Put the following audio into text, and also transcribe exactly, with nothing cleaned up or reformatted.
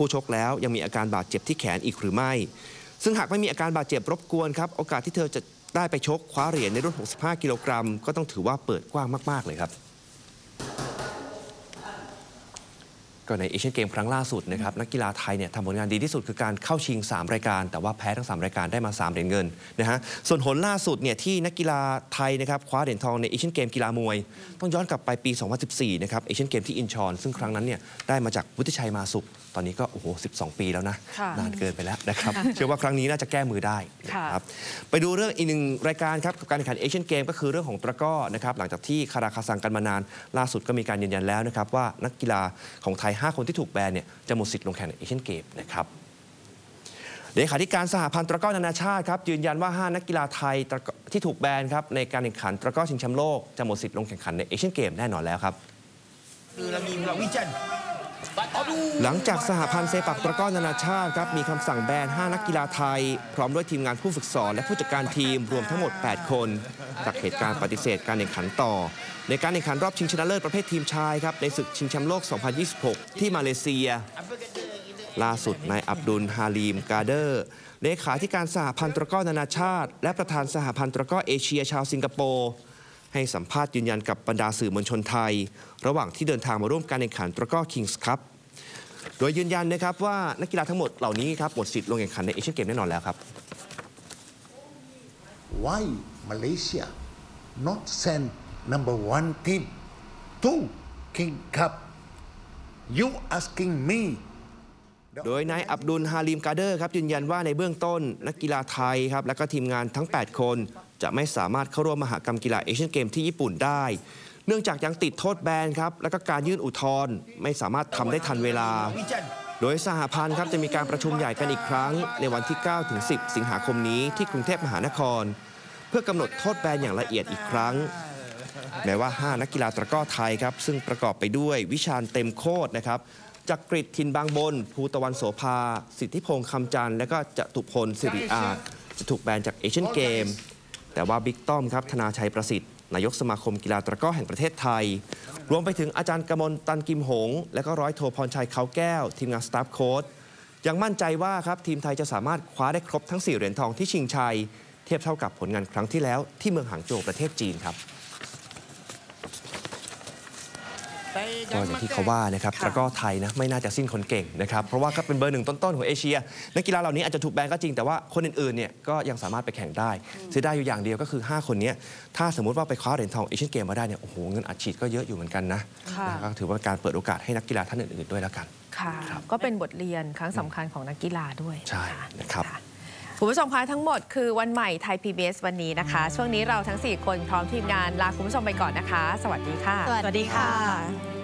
คู่ชกแล้วยังมีอาการบาดเจ็บที่แขนอีกหรือไม่ซึ่งหากไม่มีอาการบาดเจ็บรบกวนครับโอกาสที่เธอจะได้ไปชกคว้าเหรียญในรุ่นหกสิบห้ากิโลกรัมก็ต้องถือว่าเปิดกว้างมากๆเลยครับก็ในเอเชียนเกมครั้งล่าสุดนะครับนักกีฬาไทยเนี่ยทำผลงานดีที่สุดคือการเข้าชิงสามรายการแต่ว่าแพ้ทั้งสามรายการได้มาสามเหรียญเงินนะฮะส่วนผลล่าสุดเนี่ยที่นักกีฬาไทยนะครับคว้าเหรียญทองในเอเชียนเกมกีฬามวยต้องย้อนกลับไปปีสองพันสิบสี่นะครับเอเชียนเกมที่อินชอนซึ่งครั้งนั้นเนี่ยได้มาจากวุฒิชัยมาสุขตอนนี้ก็โอ้โหสิบสองปีแล้วนะนานเกินไปแล้วนะครับเชื่อว่าครั้งนี้น่าจะแก้มือได้นะครับไปดูเรื่องอีกหนึ่งรายการครับกับการแข่งขันเอเชียนเกมก็คือเรื่องของตะกร้อนะครับหลังจากที่คาราคาซังกันมานานล่าสุดก็มีการยืนยันแล้วนะครับว่านักกีฬาของไทยห้าคนที่ถูกแบนเนี่ยจะหมดสิทธิ์ลงแข่งในเอเชียนเกมนะครับเลขาธิการสหพันธ์ตะกร้อนานาชาติครับยืนยันว่าห้านักกีฬาไทยที่ถูกแบนครับในการแข่งขันตะกร้อชิงแชมป์โลกจะหมดสิทธิ์ลงแข่งขันในเอเชียนเกมแน่นอนแล้วครับหลังจากสหพันธ์เซปักตะกร้อนานาชาติครับมีคำสั่งแบนห้านักกีฬาไทยพร้อมด้วยทีมงานผู้ฝึกสอนและผู้จัดการทีมรวมทั้งหมดแปดคนจากเหตุการณ์ปฏิเสธการแข่งขันต่อในการแข่งขันรอบชิงชนะเลิศประเภททีมชายครับในศึกชิงแชมป์โลกสองพันยี่สิบหกที่มาเลเซียล่าสุดนายอับดุลฮาลีมกาเดอร์เลขาธิการสหพันธ์ตะกร้อนานาชาติและประธานสหพันธ์ตะกร้อเอเชียชาวสิงคโปร์ให้สัมภาษณ์ยืนยันกับบรรดาสื่อมวลชนไทยระหว่างที่เดินทางมาร่วมการแข่งขันตะกร้อคิงส์คัพโดยยืนยันนะครับว่านักกีฬาทั้งหมดเหล่านี้ครับหมดสิทธิ์ลงแข่งขันในเอเชียนเกมแน่นอนแล้วครับ Why Malaysia not send number one team to King Cup you asking me โดยนายอับดุลฮาลีมกาเดอร์ครับยืนยันว่าในเบื้องต้นนักกีฬาไทยครับและก็ทีมงานทั้งแปดคนจะไม่สามารถเข้าร่วมมหกรรมกีฬาเอเชียนเกมที่ญี่ปุ่นได้เนื่องจากยังติดโทษแบนครับและก็การยื่นอุทธรณ์ไม่สามารถทำได้ทันเวลาโดยสหพันธ์ครับจะมีการประชุมใหญ่กันอีกครั้งในวันที่ เก้าถึงสิบ สิงหาคมนี้ที่กรุงเทพมหานครเพื่อกำหนดโทษแบนอย่างละเอียดอีกครั้งแม้ว่าห้านักกีฬาตะกร้อไทยครับซึ่งประกอบไปด้วยวิชาญเต็มโคตรนะครับจักริดทินบางบนภูตะวันโสภาสิทธิพงษ์คำจันทร์และก็จตุพลสิริอาจจะถูกแบนจากเอเชียนเกมแต่ว่าบิ๊กต้อมครับธนาชัยประสิทธิ์นายกสมาคมกีฬาตะกร้อแห่งประเทศไทยรวมไปถึงอาจารย์กมลตันกิมหงและก็ร้อยโทพรชัยเขาแก้วทีมงานสตาฟโค้ชยังมั่นใจว่าครับทีมไทยจะสามารถคว้าได้ครบทั้งสี่เหรียญทองที่ชิงชัยเทียบเท่ากับผลงานครั้งที่แล้วที่เมืองหางโจวประเทศจีนครับก็อย่างที่เขาว่านะครับตะกร้อไทยนะไม่น่าจะสิ้นคนเก่งนะครับเพราะว่าก็เป็นเบอร์หนึ่งต้นๆของเอเชียนักกีฬาเหล่านี้อาจจะถูกแบนก็จริงแต่ว่าคนอื่นๆเนี่ยก็ยังสามารถไปแข่งได้เสียดายอยู่อย่างเดียวก็คือห้าคนนี้ถ้าสมมุติว่าไปคว้าเหรียญทองเอเชียนเกมมาได้เนี่ยโอ้โหเงินอัดฉีดก็เยอะอยู่เหมือนกันนะก็ถือว่าการเปิดโอกาสให้นักกีฬาท่านอื่นๆด้วยแล้วกันค่ะก็เป็นบทเรียนครั้งสำคัญของนักกีฬาด้วยใช่นะครับคุณผู้ชมคะทั้งหมดคือวันใหม่ไทย พี บี เอส วันนี้นะคะช่วงนี้เราทั้งสี่คนพร้อมทีมงานลาคุณผู้ชมไปก่อนนะคะสวัสดีค่ะสวัสดีค่ะ